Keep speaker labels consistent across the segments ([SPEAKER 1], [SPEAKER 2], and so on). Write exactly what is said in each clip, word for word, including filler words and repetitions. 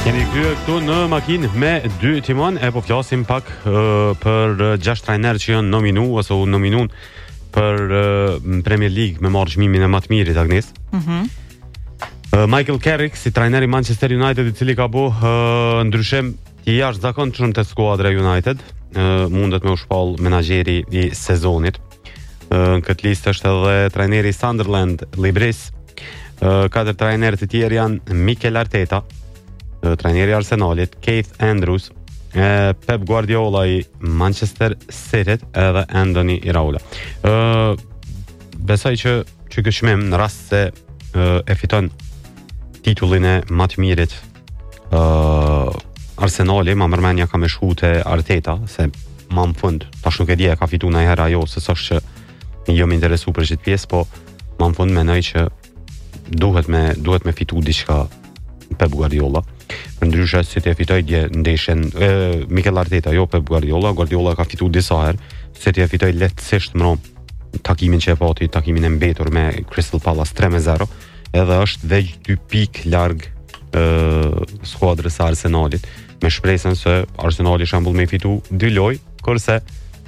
[SPEAKER 1] Jeni kryer këtu në makinë me dy timon e po flasim pak uh, për gjashtë trajnerë që janë nominu ose u nominun për uh, Premier League me marrë çmimin e më të mirit Agnes.
[SPEAKER 2] Mhm.
[SPEAKER 1] uh, Michael Carrick si trajner i Manchester United, i cili ka bu uh, ndryshim të jashtëzakonshëm te skuadra United, uh, mundet me u shpall menaxheri i sezonit. Uh, në këtë listë është edhe trajneri i Sunderland, Libris. Uh, katër trajnerë të tjerë janë Mikel Arteta, trajneri i Arsenalit, Keith Andrews, e, Pep Guardiola i Manchester City edhe Anthony Iraola. Ë besoj që që ky çmim në rast se e, e fiton titullin e më të mirit ë Arsenali, më mërmendja ka me shkute Arteta, se më në fund tash nuk e di e ka fitu ndonjëherë ajo, se s'është që jo më interesu për çit pjesë, po më në fund mendoj që duhet me duhet me fitu diçka Pep Guardiola. Për ndryshe si të fitoj dje ndeshjen e, Mikel Arteta, jo Pep Guardiola. Guardiola ka fitu disa herë, si të fitoj lehtësisht më takimin që e pati, takimin e mbetur me Crystal Palace tre me zero, edhe është veç dy pikë larg e, skuadrës së Arsenalit, me shpresën se Arsenali shembull me fitu dy lojë, kurse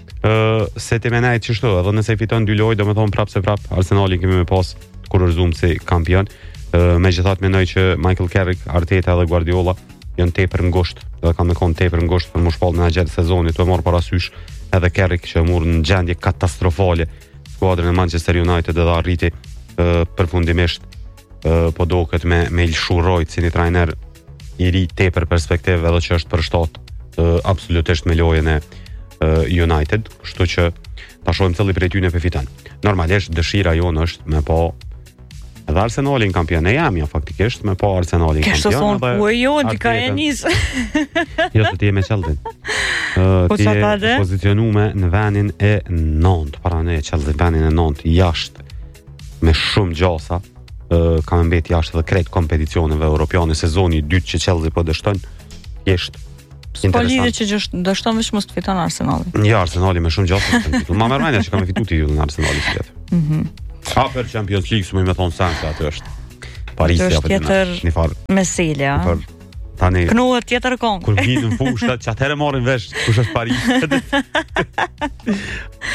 [SPEAKER 1] ë se ti menaj çështo, edhe nëse fiton dy lojë, domethënë prapë se prapë Arsenali kemi me pas kurorzuar si kampion. Uh, me gjithat menoj që Michael Carrick, Arteta dhe Guardiola janë tepër ngusht dhe kanë me konë tepër ngusht për më shpall në gjatë sezonit, të e marrë parasysh edhe Carrick që murë në gjendje katastrofale skuadrën e Manchester United edhe arriti uh, përfundimisht uh, po do këtë me, me lshurojt si një trajner i ri tepër perspektive edhe që është përshtat uh, absolutisht me lojën e uh, United, kështu që ta shohim cili prej tyre pe fiton. Normalisht dëshira jonë është me pa edhe Arsenalin kampion, e jam ja faktikisht me pa Arsenalin kampion.
[SPEAKER 2] Kështë thonë, po e jo, dika e nisë.
[SPEAKER 1] Jo, të ti e me qëllëtin. Uh,
[SPEAKER 2] Po
[SPEAKER 1] ti
[SPEAKER 2] qa
[SPEAKER 1] e
[SPEAKER 2] ta dhe?
[SPEAKER 1] pozicionume në venin e nëntë, para ne e qëllëtin venin e nëntë, jashtë, me shumë gjasa, uh, kam mbet jashtë edhe krejt kompeticioneve europiane, sezoni dytë që qëllëzi po dështon, jeshtë.
[SPEAKER 2] Po lidhe që gjësht, dështon vesh mos të fiton Arsenali.
[SPEAKER 1] Ja, Arsenali me shumë gjasa. Ma mërmenja që kam e fitu titullin në Arsenali që jetë.
[SPEAKER 2] Mhm.
[SPEAKER 1] A për Champions League së më me thonë sen, se atë është Paris,
[SPEAKER 2] Atë është tjetër
[SPEAKER 1] një farë,
[SPEAKER 2] meselja.
[SPEAKER 1] një farë, tani,
[SPEAKER 2] Knohet tjetër kong.
[SPEAKER 1] kur vinë në fushë, që atëherë marrin vesh, kush është Paris.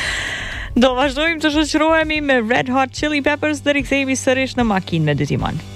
[SPEAKER 2] Do vazhdojmë të shoqërohemi me Red Hot Chili Peppers dhe rikthehemi sërish në makinë me dy timon.